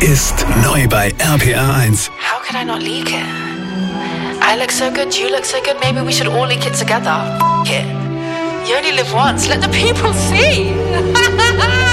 ist neu bei RPR 1. How could I not leak it? I look so good, you look so good, maybe we should all leak it together. F*** it. You only live once, let the people see.